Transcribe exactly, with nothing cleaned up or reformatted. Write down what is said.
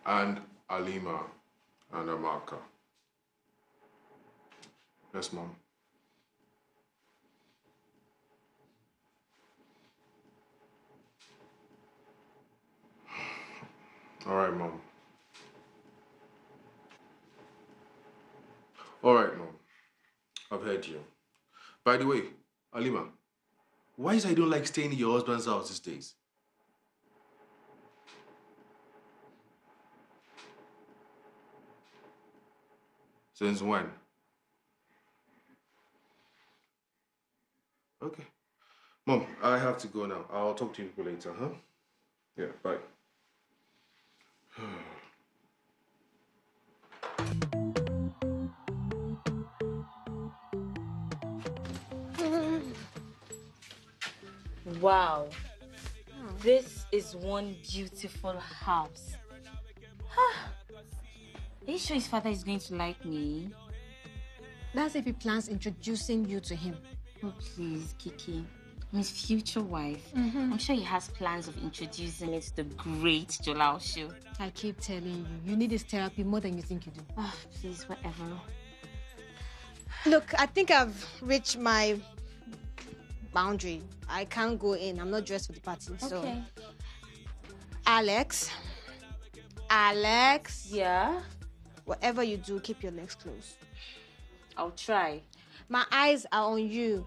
And Alima and Amaka. Yes, Mom. All right, Mom. All right, Mom. I've heard you. By the way, Alima, why is it you don't like staying in your husband's house these days? Since when? Okay. Mom, I have to go now. I'll talk to you people later, huh? Yeah, bye. Wow. This is one beautiful house. Are you sure his father is going to like me? That's if he plans introducing you to him. Oh, please, Kiki. I'm his future wife. Mm-hmm. I'm sure he has plans of introducing me to the great Jolao show. I keep telling you, you need this therapy more than you think you do. Oh, please, whatever. Look, I think I've reached my boundary. I can't go in. I'm not dressed for the party. Okay. So, Alex, Alex. Yeah? Whatever you do, keep your legs closed. I'll try. My eyes are on you.